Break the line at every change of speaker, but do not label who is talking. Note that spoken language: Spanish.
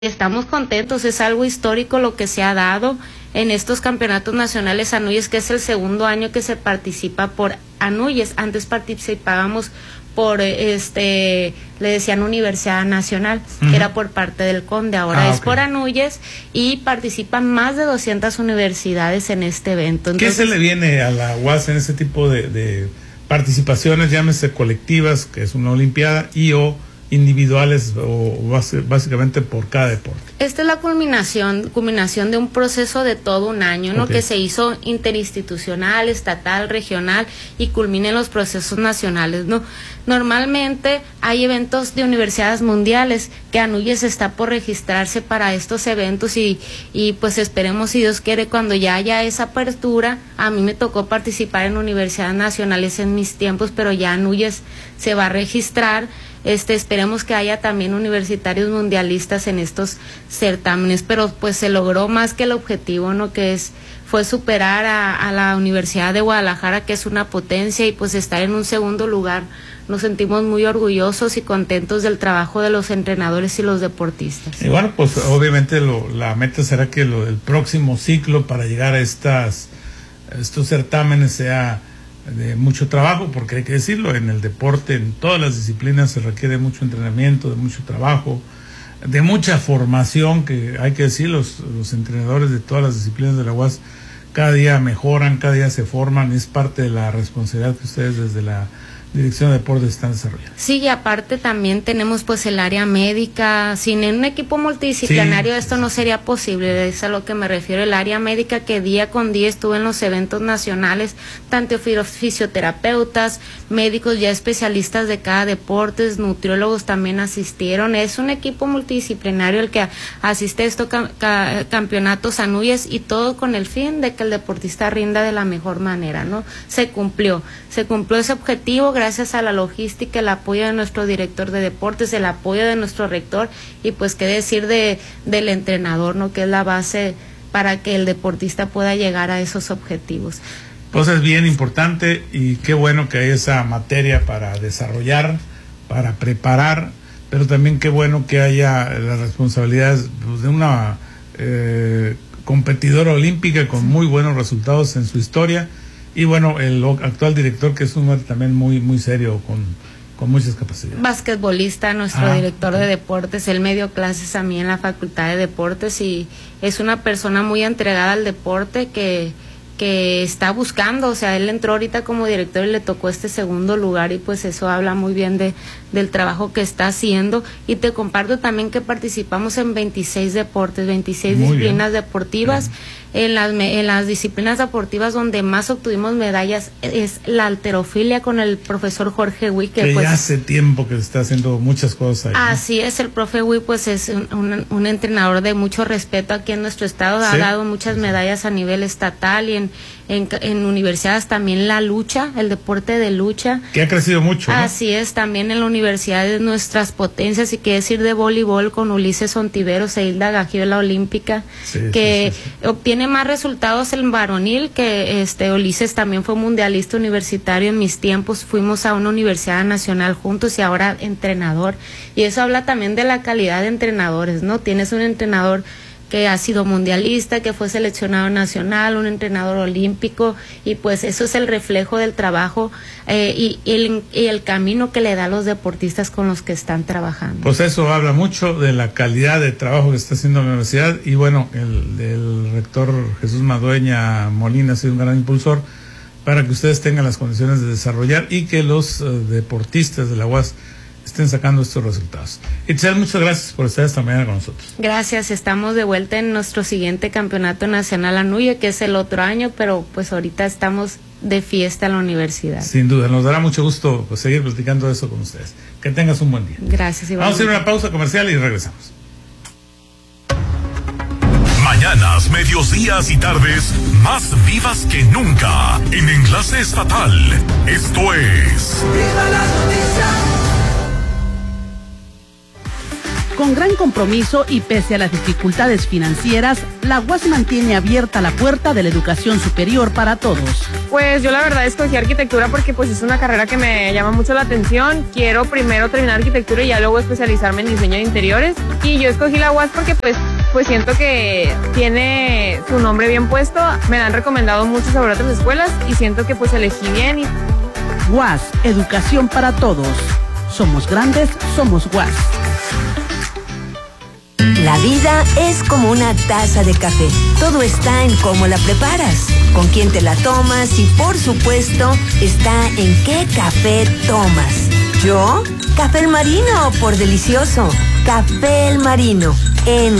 Estamos contentos, es algo histórico lo que se ha dado en estos campeonatos nacionales Anuyes, que es el segundo año que se participa por Anuyes. Antes participábamos por le decían Universidad Nacional, que era por parte del Conde, ahora es por Anuyes, y participan más de 200 universidades en este evento.
Entonces, ¿qué se le viene a la UAS en ese tipo de participaciones, llámese colectivas, que es una olimpiada, y o individuales, o básicamente por cada deporte?
Esta es la culminación de un proceso de todo un año, ¿no? Que se hizo interinstitucional, estatal, regional, y culmina en los procesos nacionales, ¿no? Normalmente hay eventos de universidades mundiales que Anuyes está por registrarse para estos eventos, y pues esperemos, si Dios quiere, cuando ya haya esa apertura. A mí me tocó participar en universidades nacionales en mis tiempos, pero ya Anuyes se va a registrar. Esperemos que haya también universitarios mundialistas en estos certámenes, pero pues se logró más que el objetivo, ¿no? Fue superar a la Universidad de Guadalajara, que es una potencia, y pues estar en un segundo lugar. Nos sentimos muy orgullosos y contentos del trabajo de los entrenadores y los deportistas.
Y bueno, pues obviamente la meta será que el próximo ciclo para llegar a estos certámenes sea de mucho trabajo, porque hay que decirlo, en el deporte, en todas las disciplinas se requiere mucho entrenamiento, de mucho trabajo, de mucha formación, que hay que decir, los entrenadores de todas las disciplinas de la UAS cada día mejoran, cada día se forman, es parte de la responsabilidad que ustedes desde la Dirección de Deportes están desarrollando.
Sí, y aparte también tenemos pues el área médica. Sin un equipo multidisciplinario esto no sería posible, es a lo que me refiero. El área médica, que día con día estuvo en los eventos nacionales, tanto fisioterapeutas, médicos ya especialistas de cada deporte, nutriólogos también asistieron. Es un equipo multidisciplinario el que asiste a estos campeonatos Anuyes, y todo con el fin de que el deportista rinda de la mejor manera, ¿no? Se cumplió ese objetivo gracias a la logística, el apoyo de nuestro director de deportes, el apoyo de nuestro rector, y pues qué decir del entrenador, ¿no? Que es la base para que el deportista pueda llegar a esos objetivos.
Pues es bien importante, y qué bueno que hay esa materia para desarrollar, para preparar, pero también qué bueno que haya las responsabilidades de una competidora olímpica con muy buenos resultados en su historia. Y bueno, el actual director, que es un hombre también muy muy serio, con muchas capacidades.
Basquetbolista, nuestro director de deportes, él me dio clases a mí en la Facultad de Deportes, y es una persona muy entregada al deporte que está buscando, o sea, él entró ahorita como director y le tocó este segundo lugar, y pues eso habla muy bien del trabajo que está haciendo. Y te comparto también que participamos en 26 deportes, 26 disciplinas deportivas. En las disciplinas deportivas donde más obtuvimos medallas es la halterofilia, con el profesor Jorge Huy,
que pues, ya hace tiempo que está haciendo muchas cosas ahí, ¿no?
Así es, el profe Huy pues es un entrenador de mucho respeto aquí en nuestro estado. Ha dado muchas medallas a nivel estatal, y en universidades también la lucha, el deporte de lucha,
que ha crecido mucho, ¿no?
Así es, también en la universidad de nuestras potencias, y qué decir de voleibol con Ulises Ontiveros e Hilda Gagiola olímpica, que obtiene más resultados en varonil, que Ulises también fue mundialista universitario en mis tiempos, fuimos a una universidad nacional juntos, y ahora entrenador, y eso habla también de la calidad de entrenadores, ¿no? Tienes un entrenador que ha sido mundialista, que fue seleccionado nacional, un entrenador olímpico, y pues eso es el reflejo del trabajo y el camino que le da a los deportistas con los que están trabajando.
Pues eso habla mucho de la calidad de trabajo que está haciendo la universidad, y bueno, el rector Jesús Madueña Molina ha sido un gran impulsor para que ustedes tengan las condiciones de desarrollar, y que los deportistas de la UAS estén sacando estos resultados. Itzel, muchas gracias por estar esta mañana con nosotros.
Gracias, estamos de vuelta en nuestro siguiente campeonato nacional Anuye, que es el otro año, pero pues ahorita estamos de fiesta en la universidad.
Sin duda, nos dará mucho gusto pues, seguir platicando eso con ustedes. Que tengas un buen día.
Gracias, Iván.
Vamos a hacer una pausa comercial y regresamos.
Mañanas, medios días y tardes más vivas que nunca en Enlace Estatal. Esto es
¡Viva la noticia! Con gran compromiso y pese a las dificultades financieras, la UAS mantiene abierta la puerta de la educación superior para todos.
Pues yo la verdad escogí arquitectura porque pues es una carrera que me llama mucho la atención. Quiero primero terminar arquitectura y ya luego especializarme en diseño de interiores. Y yo escogí la UAS porque pues siento que tiene su nombre bien puesto. Me la han recomendado mucho sobre otras escuelas y siento que pues elegí bien.
UAS, educación para todos. Somos grandes, somos UAS.
La vida es como una taza de café. Todo está en cómo la preparas, con quién te la tomas y, por supuesto, está en qué café tomas. ¿Yo? Café El Marino, por delicioso. Café El Marino, en